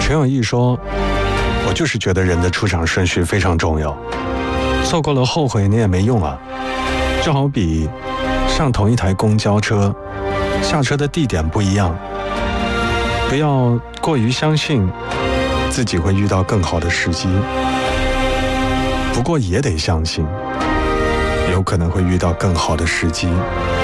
陈友义说，我就是觉得人的出场顺序非常重要，错过了后悔你也没用啊。就好比上同一台公交车，下车的地点不一样，不要过于相信自己会遇到更好的时机，不过也得相信有可能会遇到更好的时机。